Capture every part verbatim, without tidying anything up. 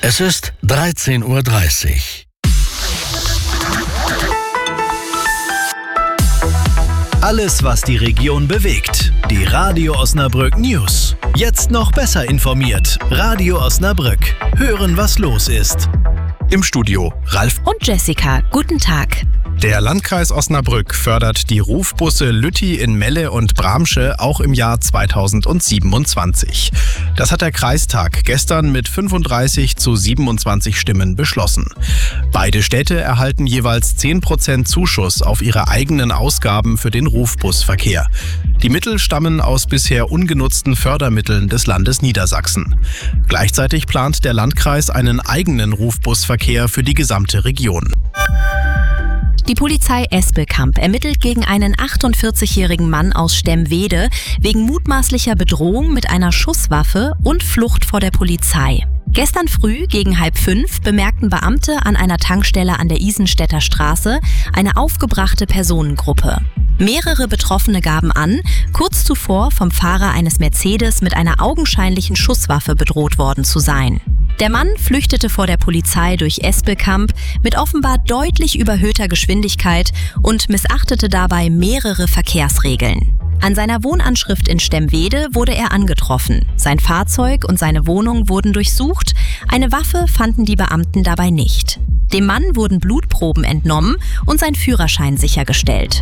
Es ist dreizehn Uhr dreißig. Alles, was die Region bewegt. Die Radio Osnabrück News. Jetzt noch besser informiert. Radio Osnabrück. Hören, was los ist. Im Studio Ralf und Jessica. Guten Tag. Der Landkreis Osnabrück fördert die Rufbusse Lütti in Melle und Bramsche auch im Jahr zweitausendsiebenundzwanzig. Das hat der Kreistag gestern mit fünfunddreißig zu siebenundzwanzig Stimmen beschlossen. Beide Städte erhalten jeweils zehn Prozent Zuschuss auf ihre eigenen Ausgaben für den Rufbusverkehr. Die Mittel stammen aus bisher ungenutzten Fördermitteln des Landes Niedersachsen. Gleichzeitig plant der Landkreis einen eigenen Rufbusverkehr für die gesamte Region. Die Polizei Espelkamp ermittelt gegen einen achtundvierzigjährigen Mann aus Stemwede wegen mutmaßlicher Bedrohung mit einer Schusswaffe und Flucht vor der Polizei. Gestern früh gegen halb fünf bemerkten Beamte an einer Tankstelle an der Isenstädter Straße eine aufgebrachte Personengruppe. Mehrere Betroffene gaben an, kurz zuvor vom Fahrer eines Mercedes mit einer augenscheinlichen Schusswaffe bedroht worden zu sein. Der Mann flüchtete vor der Polizei durch Espelkamp mit offenbar deutlich überhöhter Geschwindigkeit und missachtete dabei mehrere Verkehrsregeln. An seiner Wohnanschrift in Stemwede wurde er angetroffen. Sein Fahrzeug und seine Wohnung wurden durchsucht. Eine Waffe fanden die Beamten dabei nicht. Dem Mann wurden Blutproben entnommen und sein Führerschein sichergestellt.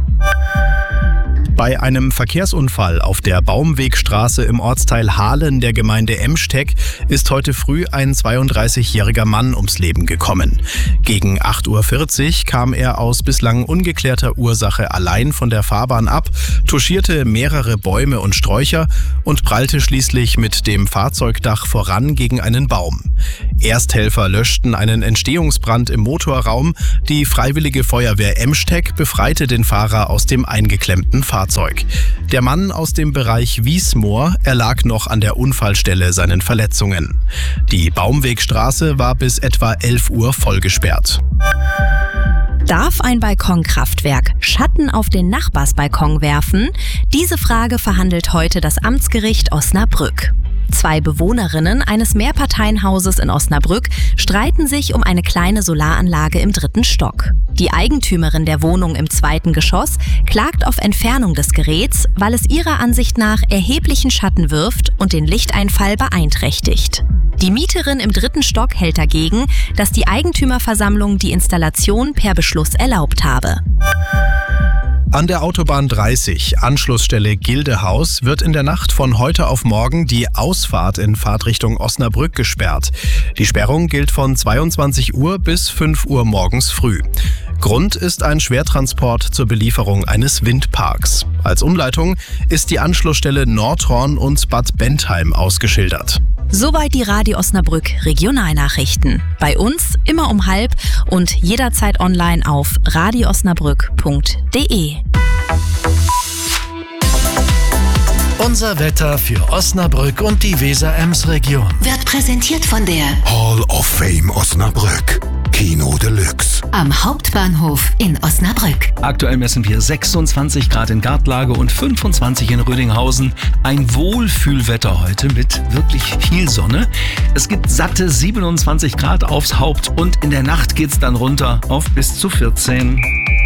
Bei einem Verkehrsunfall auf der Baumwegstraße im Ortsteil Hahlen der Gemeinde Emsteck ist heute früh ein zweiunddreißigjähriger Mann ums Leben gekommen. Gegen acht Uhr vierzig kam er aus bislang ungeklärter Ursache allein von der Fahrbahn ab, touchierte mehrere Bäume und Sträucher und prallte schließlich mit dem Fahrzeugdach voran gegen einen Baum. Ersthelfer löschten einen Entstehungsbrand im Motorraum. Die Freiwillige Feuerwehr Emsteck befreite den Fahrer aus dem eingeklemmten Fahrzeug. Der Mann aus dem Bereich Wiesmoor erlag noch an der Unfallstelle seinen Verletzungen. Die Baumwegstraße war bis etwa elf Uhr vollgesperrt. Darf ein Balkonkraftwerk Schatten auf den Nachbarsbalkon werfen? Diese Frage verhandelt heute das Amtsgericht Osnabrück. Zwei Bewohnerinnen eines Mehrparteienhauses in Osnabrück streiten sich um eine kleine Solaranlage im dritten Stock. Die Eigentümerin der Wohnung im zweiten Geschoss klagt auf Entfernung des Geräts, weil es ihrer Ansicht nach erheblichen Schatten wirft und den Lichteinfall beeinträchtigt. Die Mieterin im dritten Stock hält dagegen, dass die Eigentümerversammlung die Installation per Beschluss erlaubt habe. An der Autobahn dreißig, Anschlussstelle Gildehaus, wird in der Nacht von heute auf morgen die Ausfahrt in Fahrtrichtung Osnabrück gesperrt. Die Sperrung gilt von zweiundzwanzig Uhr bis fünf Uhr morgens früh. Grund ist ein Schwertransport zur Belieferung eines Windparks. Als Umleitung ist die Anschlussstelle Nordhorn und Bad Bentheim ausgeschildert. Soweit die Radio Osnabrück Regionalnachrichten. Bei uns immer um halb und jederzeit online auf radio osnabrück punkt de. Unser Wetter für Osnabrück und die Weser-Ems-Region Wird präsentiert von der Hall of Fame Osnabrück. Kino Deluxe. am Hauptbahnhof in Osnabrück. Aktuell messen wir sechsundzwanzig Grad in Gartlage und fünfundzwanzig in Rödinghausen. Ein Wohlfühlwetter heute mit wirklich viel Sonne. Es gibt satte siebenundzwanzig Grad aufs Haupt und in der Nacht geht's dann runter auf bis zu vierzehn.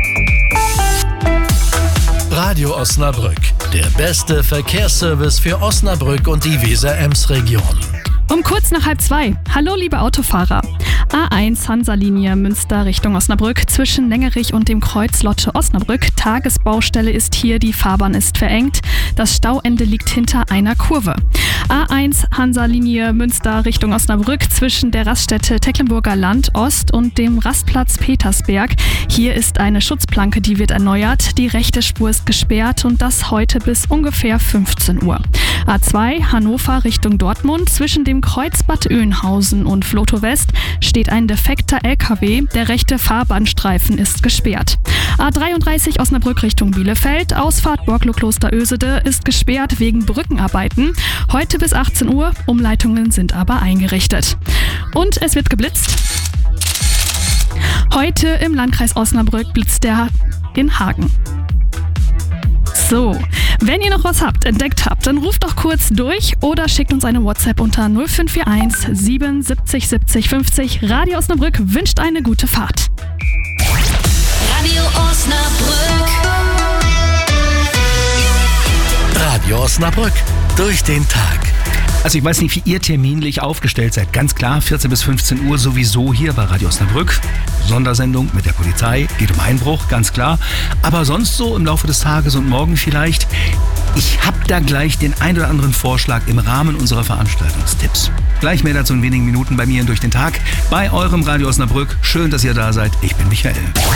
Radio Osnabrück, der beste Verkehrsservice für Osnabrück und die Weser-Ems-Region. Um kurz nach halb zwei. Hallo liebe Autofahrer. A eins Hansa-Linie Münster Richtung Osnabrück zwischen Längerich und dem Kreuz Lotte Osnabrück. Tagesbaustelle ist hier, die Fahrbahn ist verengt. Das Stauende liegt hinter einer Kurve. A eins Hansa-Linie Münster Richtung Osnabrück zwischen der Raststätte Tecklenburger Land Ost und dem Rastplatz Petersberg. Hier ist eine Schutzplanke, die wird erneuert. Die rechte Spur ist gesperrt und das heute bis ungefähr fünfzehn Uhr. A zwei Hannover Richtung Dortmund zwischen dem Kreuz Bad Oeynhausen und Floto West steht ein defekter L K W. Der rechte Fahrbahnstreifen ist gesperrt. A dreiunddreißig Osnabrück Richtung Bielefeld. Ausfahrt Borklo-Kloster Ösede ist gesperrt wegen Brückenarbeiten. Heute bis achtzehn Uhr. Umleitungen sind aber eingerichtet. Und es wird geblitzt. Heute im Landkreis Osnabrück blitzt der in Hagen. So, Wenn ihr noch was habt, entdeckt habt, dann ruft doch kurz durch oder schickt uns eine WhatsApp unter null fünf vier eins sieben siebzig siebzig fünfzig. Radio Osnabrück wünscht eine gute Fahrt. Radio Osnabrück. Radio Osnabrück. Durch den Tag. Also ich weiß nicht, wie ihr terminlich aufgestellt seid. Ganz klar, vierzehn bis fünfzehn Uhr sowieso hier bei Radio Osnabrück. Sondersendung mit der Polizei, geht um Einbruch, ganz klar. Aber sonst so im Laufe des Tages und morgen vielleicht. Ich habe da gleich den ein oder anderen Vorschlag im Rahmen unserer Veranstaltungstipps. Gleich mehr dazu in wenigen Minuten bei mir in Durch den Tag. Bei eurem Radio Osnabrück. Schön, dass ihr da seid. Ich bin Michael.